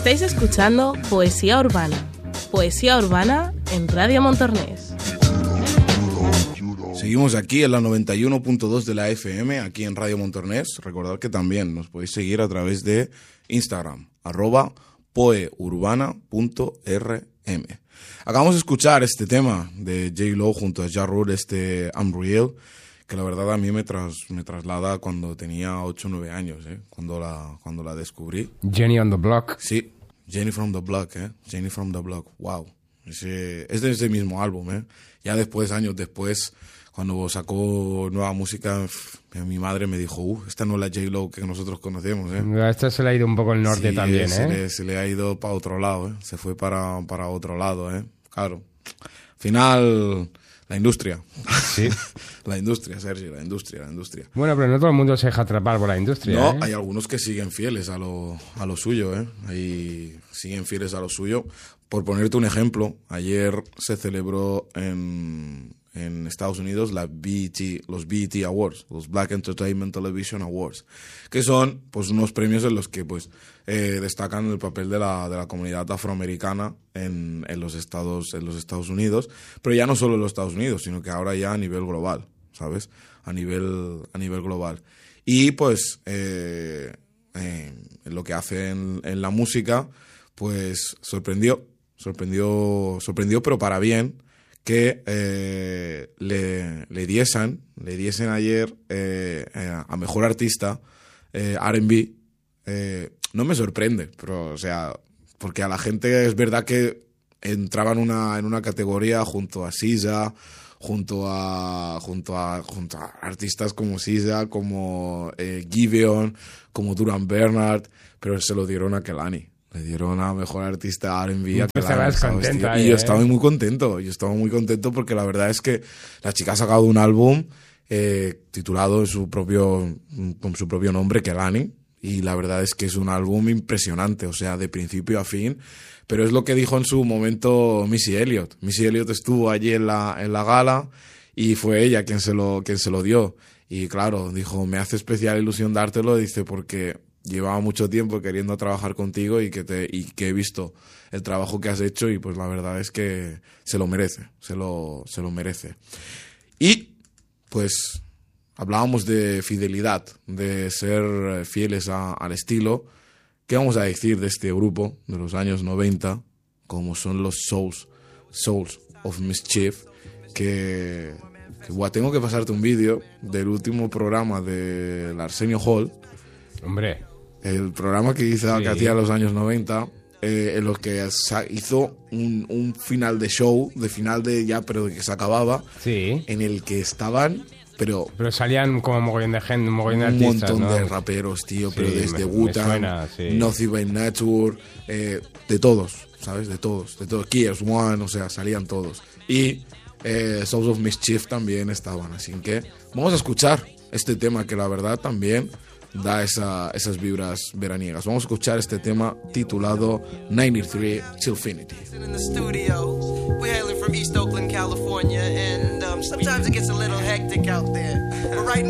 Estáis escuchando Poesía Urbana. Poesía Urbana en Radio Montornès. Seguimos aquí en la 91.2 de la FM, aquí en Radio Montornès. Recordad que también nos podéis seguir a través de Instagram, @poeurbana.rm. Acabamos de escuchar este tema de J-Lo junto a Ja Rule, I'm Real, que la verdad a mí me traslada cuando tenía 8 o 9 años, cuando la descubrí. Jenny on the Block. Sí, Jenny from the Block, Jenny from the Block, wow. Es de ese mismo álbum, Ya después, años después, cuando sacó nueva música, mi madre me dijo, esta no es la J-Lo que nosotros conocemos, A esta se le ha ido un poco el norte sí, también, se le ha ido para otro lado, Se fue para otro lado, Claro. Al final, la industria. Sí. La industria, Sergi, la industria. Bueno, pero no todo el mundo se deja atrapar por la industria, No, hay algunos que siguen fieles a lo suyo, Ahí siguen fieles a lo suyo. Por ponerte un ejemplo, ayer se celebró en Estados Unidos los BET Awards, los Black Entertainment Television Awards, que son pues unos premios en los que pues destacan el papel de la comunidad afroamericana en los Estados Unidos, pero ya no solo en los Estados Unidos, sino que ahora ya a nivel global, ¿sabes? A nivel global. Y pues lo que hace en la música, pues sorprendió, pero para bien, que le diesen ayer a Mejor Artista R&B. No me sorprende, pero o sea, porque a la gente es verdad que entraba en una categoría junto a SZA, junto a artistas como SZA, como Giveon, como Duran Bernard, pero se lo dieron a Kehlani. Le dieron a Mejor Artista R&B a Kehlani, y yo estaba muy contento. Porque la verdad es que la chica ha sacado un álbum titulado con su propio nombre, Kehlani, y la verdad es que es un álbum impresionante, o sea, de principio a fin. Pero es lo que dijo en su momento Missy Elliott. Missy Elliott estuvo allí en la gala y fue ella quien se lo dio. Y claro, dijo, me hace especial ilusión dártelo, dice, porque llevaba mucho tiempo queriendo trabajar contigo y que he visto el trabajo que has hecho y pues la verdad es que se lo merece. Y pues hablábamos de fidelidad, de ser fieles al estilo. ¿Qué vamos a decir de este grupo de los años 90, como son los Souls of Mischief? Que tengo que pasarte un vídeo del último programa de Arsenio Hall. Hombre. El programa que hacía en los años 90, en los que hizo un final de show, pero que se acababa, sí, en el que estaban... Pero salían como mogollón de gente, mogollón de artistas, un montón, ¿no?, de raperos, tío, sí, pero desde Wu-Tang, Nothing by Nature, de todos, ¿sabes? De todos. Gears One, o sea, salían todos. Y Souls of Mischief también estaban, así que vamos a escuchar este tema que la verdad también da esas vibras veraniegas. Vamos a escuchar este tema titulado 93 Chillfinity. We're hailing from East Oakland, California, and sometimes it gets a little hectic out there. But right